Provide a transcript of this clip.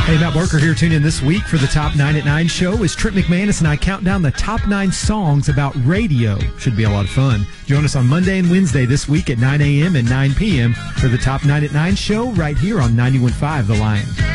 Hey, Matt Barker here. Tune in this week for the Top 9 at 9 show as Trent McManus and I count down the top 9 songs about radio. Should be a lot of fun. Join us on Monday and Wednesday this week at 9 a.m. and 9 p.m. for the Top 9 at 9 show right here on 91.5 The Lion.